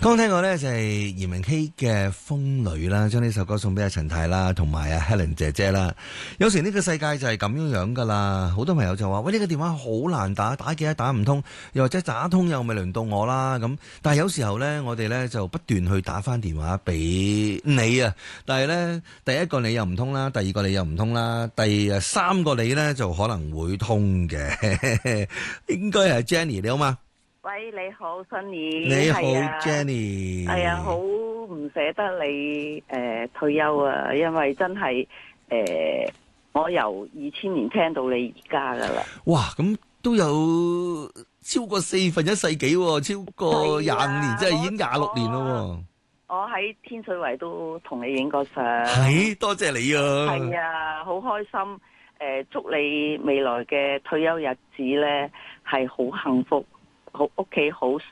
剛聽過咧就係嚴明熙嘅風女啦，將呢首歌送俾阿陳太啦，同埋阿 Helen 姐姐啦。有時呢個世界就係咁樣樣噶啦，好多朋友就話：喂，呢個電話好難打，打幾多打唔通，又或者打通又咪輪到我啦咁。但係有時候咧，我哋咧就不斷去打翻電話俾你啊，但係咧第一個你又唔通啦，第二個你又唔通啦，第三個你咧就可能會通嘅，應該係 Jenny 你好嗎？ 喂，你好，Sunny。 你好 ，Jenny。係啊，好唔捨得你退休啊，因為真係我由2000年聽到你而家噶啦。 哇，咁都有超過4分一世紀喎，超過25年，即係已經26年咯。 我喺天水圍都同你影過相。 係，多謝你啊。 係啊，好開心。祝你未來嘅退休日子咧係好幸福。好屋企好